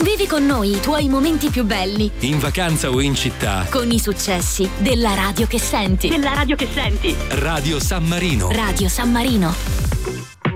Vivi con noi i tuoi momenti più belli. In vacanza o in città. Con i successi della radio che senti. Radio San Marino. Radio San Marino.